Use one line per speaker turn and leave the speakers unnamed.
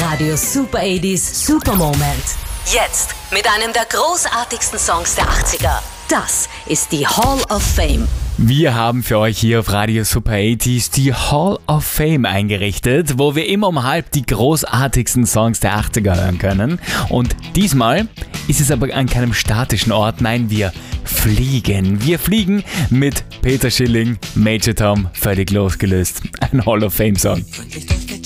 Radio Super 80s Super Moment. Jetzt mit einem der großartigsten Songs der 80er. Das ist die Hall of Fame.
Wir haben für euch hier auf Radio Super 80s die Hall of Fame eingerichtet, wo wir immer um halb die großartigsten Songs der 80er hören können. Und diesmal ist es aber an keinem statischen Ort, nein, wir fliegen. Wir fliegen mit Peter Schilling, Major Tom, völlig losgelöst. Ein Hall of Fame Song.